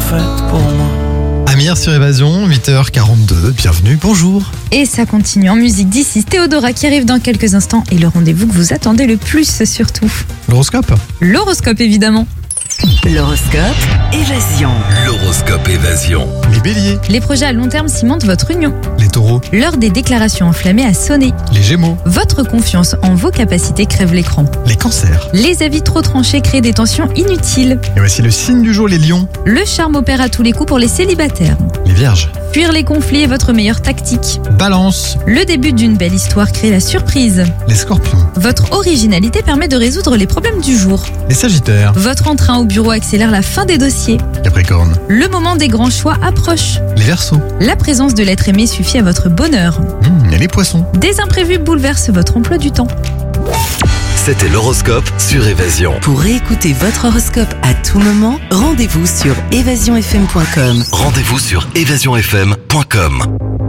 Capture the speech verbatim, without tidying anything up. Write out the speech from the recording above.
faite pour moi. Amir sur Évasion, huit heures quarante-deux, bienvenue, bonjour. Et ça continue en musique d'ici. Théodora qui arrive dans quelques instants et le rendez-vous que vous attendez le plus surtout. L'horoscope. L'horoscope évidemment. L'horoscope Évasion. L'horoscope Évasion. Les béliers, Les projets à long terme cimentent votre union. les taureaux, L'heure des déclarations enflammées a sonné. les gémeaux, Votre confiance en vos capacités crève l'écran. les cancers. Les avis trop tranchés créent des tensions inutiles. Et voici le signe du jour, les lions, Le charme opère à tous les coups pour les célibataires. les vierges. Fuir les conflits est votre meilleure tactique. Balance, Le début d'une belle histoire crée la surprise. les scorpions, Votre originalité permet de résoudre les problèmes du jour. les sagittaires, Votre entrain au bureau accélère la fin des dossiers. capricorne, Le moment des grands choix approche. les verseaux, La présence de l'être aimé suffit à votre bonheur. hum, et les poissons. Des imprévus bouleversent votre emploi du temps. C'était l'horoscope sur Évasion. Pour réécouter votre horoscope à tout moment, rendez-vous sur évasion f m point com. Rendez-vous sur évasion f m point com.